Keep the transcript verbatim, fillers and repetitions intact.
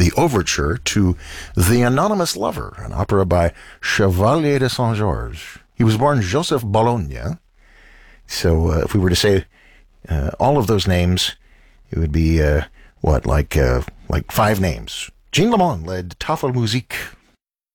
the overture to The Anonymous Lover, an opera by Chevalier de Saint-Georges. He was born Joseph Bologna. So uh, if we were to say uh, all of those names, it would be, uh, what, like uh, like five names. Jean Lamont led Tafelmusik